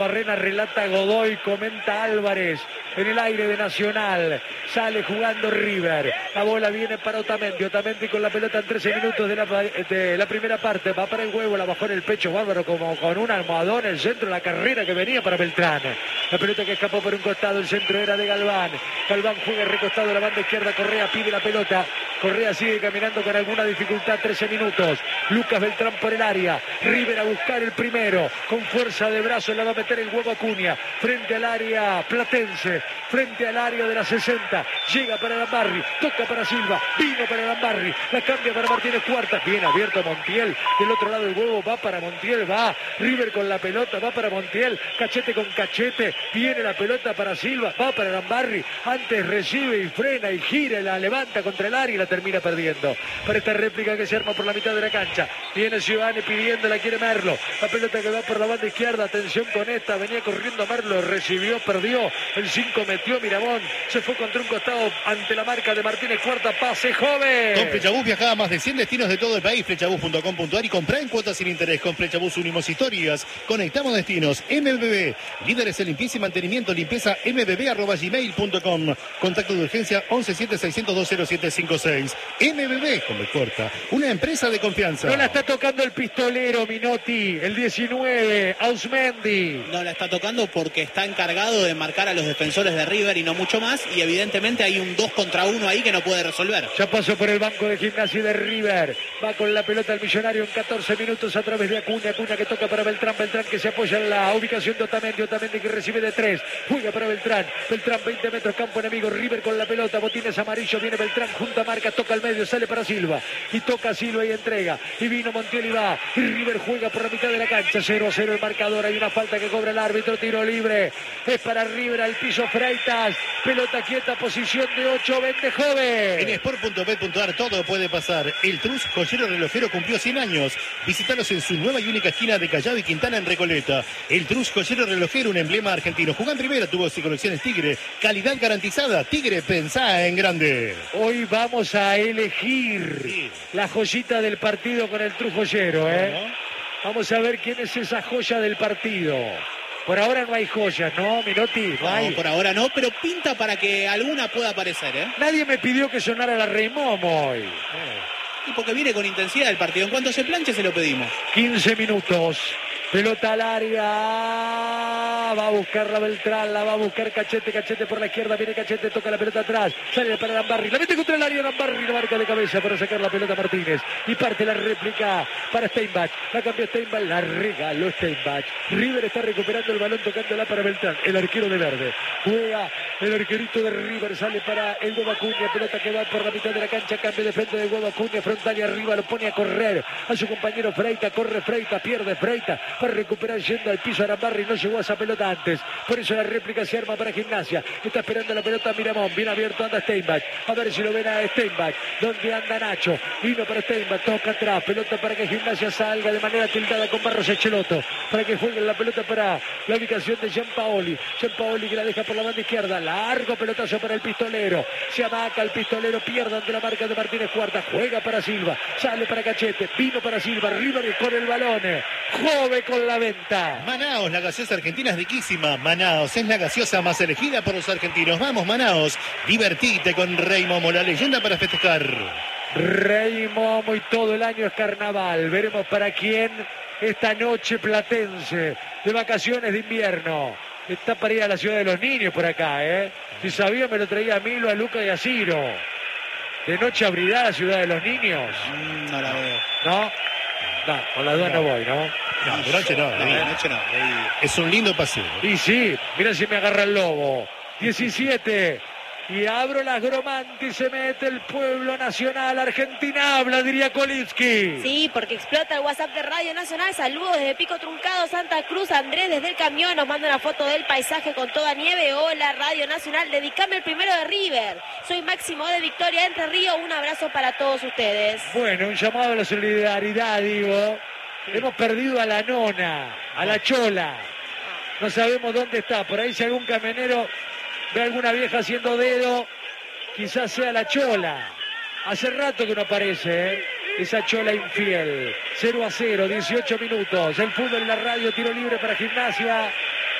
Barrena relata Godoy, comenta Álvarez en el aire de Nacional. Sale jugando River. La bola viene para Otamendi. Otamendi con la pelota en 13 minutos de la primera parte. Va para el huevo, la bajó en el pecho bárbaro como con un almohadón en el centro de la carrera que venía para Beltrán. La pelota que escapó por un costado, el centro era de Galván. Galván juega recostado a la banda izquierda. Correa pide la pelota. Correa sigue caminando con alguna dificultad. 13 minutos. Lucas Beltrán por el área. River a buscar el primero. Con fuerza de brazo la va a meter el huevo Acuña. Frente al área platense. Frente al área de la 60. Llega para Lambarri. Toca para Silva. Vino para Lambarri. La cambia para Martínez Cuarta. Bien abierto Montiel. Del otro lado el huevo va para Montiel. Va River con la pelota. Va para Montiel. Cachete con cachete. Viene la pelota para Silva. Va para Lambarri. Antes recibe y frena y gira y la levanta contra el área y la termina perdiendo. Para esta réplica que se arma por la mitad de la cancha. Viene Giovanni pidiendo, la quiere Merlo. La pelota que va por la banda izquierda. Atención con esta. Venía corriendo Merlo. Recibió, perdió. El 5 metió Miramón. Se fue contra un costado ante la marca de Martínez Cuarta. Pase joven. Con Flechabús viaja a más de 100 destinos de todo el país. Flechabús.com.ar y comprá en cuotas sin interés. Con Flechabús unimos historias. Conectamos destinos. MBB. Líderes en limpieza y mantenimiento. Limpieza mbb@gmail.com. Contacto de urgencia 1176020756. MBB, como corta. Una empresa de confianza. No la está tocando el pistolero Minotti. El 19. Ausmendi. No la está tocando porque está encargado de marcar a los defensores de River y no mucho más. Y evidentemente hay un 2 contra 1 ahí que no puede resolver. Ya pasó por el banco de Gimnasia de River. Va con la pelota el Millonario en 14 minutos a través de Acuña. Acuña que toca para Beltrán. Beltrán que se apoya en la ubicación de Otamendi. Otamendi que recibe de 3. Juega para Beltrán. Beltrán 20 metros campo enemigo. River con la pelota. Botines amarillo. Viene Beltrán. Junta marca. Toca al medio. Sale para Silva. Y toca Silva y entrega. Y vino Montiel y va. Y River juega por la mitad de la cancha. 0-0 el marcador. Hay una falta que cobra el árbitro. Tiro libre. Es para River al piso Freitas. Pelota quieta. Posición de 8. Vende joven. En sport.bet.ar todo puede pasar. El Trus Joyero Relojero cumplió 100 años. Visítalos en su nueva y única esquina de Callao y Quintana en Recoleta. El Trus Joyero Relojero, un emblema argentino. Jugó en primera, tuvo colecciones Tigre. Calidad garantizada. Tigre, pensá en grande. Hoy vamos a elegir la joyita del partido con el Trus Joyero, Vamos a ver quién es esa joya del partido. Por ahora no hay joyas, ¿no, Minotti? No, por ahora no, pero pinta para que alguna pueda aparecer, Nadie me pidió que sonara la Rey Momo hoy. Y porque viene con intensidad el partido. En cuanto se planche, se lo pedimos. 15 minutos. Pelota al área. Va a buscar la Beltrán. La va a buscar Cachete. Cachete por la izquierda. Viene Cachete. Toca la pelota atrás. Sale para Lambarri. La mete contra el área. Lambarri. La marca de cabeza para sacar la pelota Martínez. Y parte la réplica para Steinbach. La cambió Steinbach. La regaló Steinbach. River está recuperando el balón. Tocándola para Beltrán. El arquero de verde. Juega el arquerito de River. Sale para el Huevo Acuña. Pelota que va por la mitad de la cancha. Cambio de frente del Huevo Acuña. Frontal y arriba. Lo pone a correr. A su compañero Freita. Corre Freita. Pierde Freita. Para recuperar yendo al piso a Lambarri. No llegó a esa pelota antes. Por eso la réplica se arma para Gimnasia. Está esperando la pelota Miramón. Bien abierto anda Steinbach. A ver si lo ven a Steinbach. ¿Dónde anda Nacho? Vino para Steinbach. Toca atrás. Pelota para que Gimnasia salga de manera tildada con Barros Echeloto. Para que juegue la pelota para la ubicación de Gianpaoli. Gianpaoli que la deja por la banda izquierda. Largo pelotazo para el pistolero. Se amaca el pistolero. Pierde ante la marca de Martínez Cuarta. Juega para Silva. Sale para Cachete. Vino para Silva. River con el balón. Jove con la venta. Manaos, la gaseosa argentina es riquísima. Manaos es la gaseosa más elegida por los argentinos. Vamos, Manaos. Divertite con Rey Momo, la leyenda para festejar. Rey Momo y todo el año es carnaval. Veremos para quién esta noche platense de vacaciones de invierno. Está para ir a la ciudad de los niños por acá, Si sabía me lo traía a Milo, a Luca y a Ciro. ¿De noche abrirá la ciudad de los niños? No la veo. ¿No? No, con las dos no voy, ¿no? No, de noche no. De noche no. Es un lindo paseo. Y sí, mira si me agarra el lobo. 17. Y abro las Gromanti, se mete el pueblo nacional. Argentina habla, diría Kolinski. Sí, porque explota el WhatsApp de Radio Nacional. Saludos desde Pico Truncado, Santa Cruz. Andrés desde el camión nos manda una foto del paisaje con toda nieve. Hola, Radio Nacional, dedicame el primero de River. Soy Máximo de Victoria Entre Ríos. Un abrazo para todos ustedes. Bueno, un llamado a la solidaridad, digo. Hemos perdido a la nona, a la chola. No sabemos dónde está. Por ahí si algún camionero ve a alguna vieja haciendo dedo, quizás sea la chola. Hace rato que no aparece, esa chola infiel. 0-0, 18 minutos. El fútbol en la radio, tiro libre para Gimnasia.